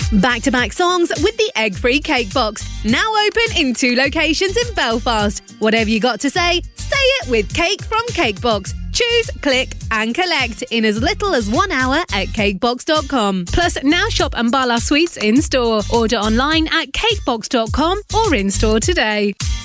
Back-to-back songs with the egg-free cake box. Now open in 2 locations in Belfast. Whatever you got to say it with Cake from Cakebox. Choose, click and collect in as little as 1 hour at cakebox.com. Plus, now shop and Ambala Sweets in store. Order online at cakebox.com or in store today.